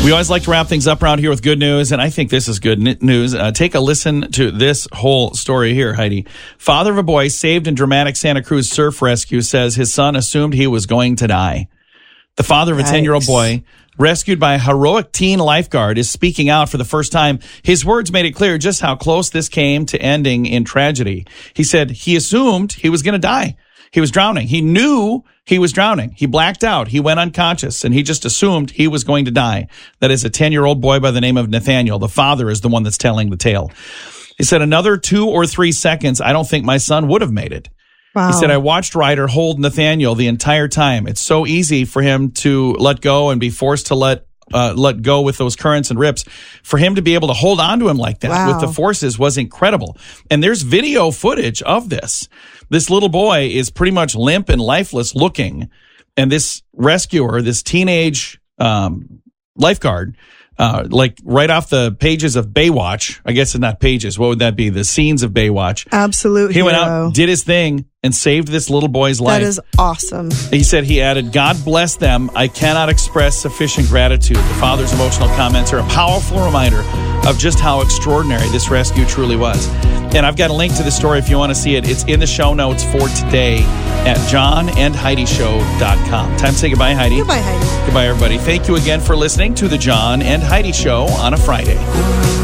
We always like to wrap things up around here with good news, and I think this is good news. Take a listen to this whole story here, Heidi. Father of a boy saved in dramatic Santa Cruz surf rescue says his son assumed he was going to die. The father of a 10-year-old boy rescued by a heroic teen lifeguard is speaking out for the first time. His words made it clear just how close this came to ending in tragedy. He said he assumed he was going to die. He was drowning. He knew he was drowning. He blacked out. He went unconscious, and he just assumed he was going to die. That is a 10-year-old boy by the name of Nathaniel. The father is the one that's telling the tale. He said, another 2 or 3 seconds, I don't think my son would have made it. Wow. He said, I watched Ryder hold Nathaniel the entire time. It's so easy for him to let go and be forced to let go with those currents and rips. For him to be able to hold on to him like that with the forces was incredible. And there's video footage of this. This little boy is pretty much limp and lifeless looking. And this rescuer, this teenage lifeguard, like right off the pages of Baywatch, I guess it's not pages. What would that be? The scenes of Baywatch. Absolute He hero. went out, did his thing, and saved this little boy's life. That is awesome. He said, he added, God bless them. I cannot express sufficient gratitude. The father's emotional comments are a powerful reminder of just how extraordinary this rescue truly was. And I've got a link to the story if you want to see it. It's in the show notes for today at johnandheidishow.com. Time to say goodbye, Heidi. Goodbye, Heidi. Goodbye, everybody. Thank you again for listening to the John and Heidi Show on a Friday.